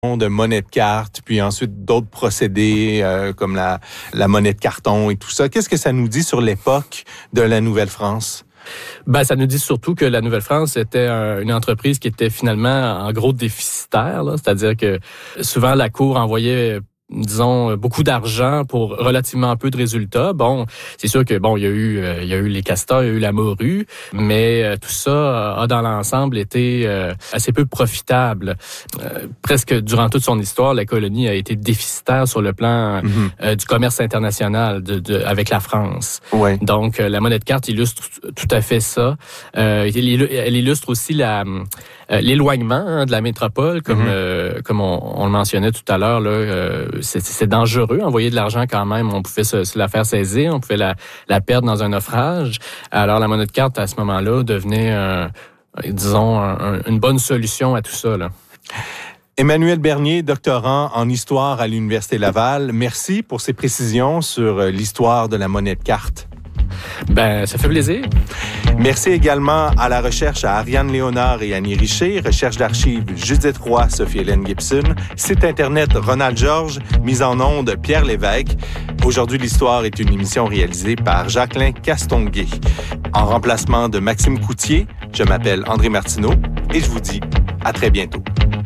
de monnaie de carte, puis ensuite d'autres procédés comme la monnaie de carton et tout ça. Qu'est-ce que ça nous dit sur l'époque de la Nouvelle-France? Ça nous dit surtout que la Nouvelle-France était une entreprise qui était finalement en gros déficitaire, là. C'est-à-dire que souvent la Cour envoyait, disons, beaucoup d'argent pour relativement peu de résultats. Bon, c'est sûr que il y a eu les castors, il y a eu la morue, mais tout ça a dans l'ensemble été assez peu profitable. Presque durant toute son histoire, la colonie a été déficitaire sur le plan du commerce international avec la France. Ouais. Donc la monnaie de carte illustre tout à fait ça. Elle illustre aussi l'éloignement de la métropole, comme on le mentionnait tout à l'heure là. C'est dangereux, envoyer de l'argent quand même. On pouvait se la faire saisir, on pouvait la perdre dans un naufrage. Alors la monnaie de carte, à ce moment-là, devenait, une bonne solution à tout ça, là. Emmanuel Bernier, doctorant en histoire à l'Université Laval, merci pour ces précisions sur l'histoire de la monnaie de carte. Ça fait plaisir. Merci également à la recherche à Ariane Léonard et Annie Richer, recherche d'archives Judith Roy, Sophie-Hélène Gibson, site Internet Ronald Georges, mise en onde Pierre Lévesque. Aujourd'hui, l'histoire est une émission réalisée par Jacqueline Castonguay. En remplacement de Maxime Coutier, je m'appelle André Martineau et je vous dis à très bientôt.